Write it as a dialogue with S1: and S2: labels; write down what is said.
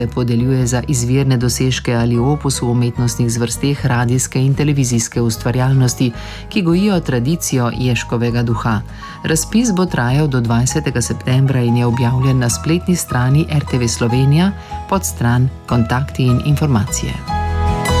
S1: podeljuje za izvirne dosežke ali opus v umetnostnih zvrsteh radijske in televizijske ustvarjalnosti, ki gojijo tradicijo Ježkovega duha. Razpis bo trajal do 20. septembra in je objavljen na spletni strani RTV Slovenija, podstran Kontakti in informacije.